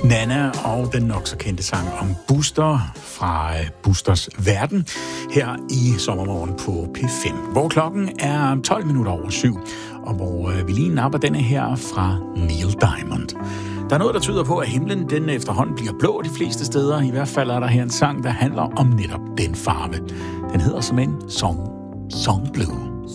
Nana og den nok så kendte sang om Buster fra Busters Verden her i sommermorgen på P5, hvor klokken er 12 minutter over 7, og hvor vi lige napper denne her fra Neil Diamond. Der er noget, der tyder på, at himlen den efterhånden bliver blå de fleste steder. I hvert fald er der her en sang, der handler om netop den farve. Den hedder som en Song Blue.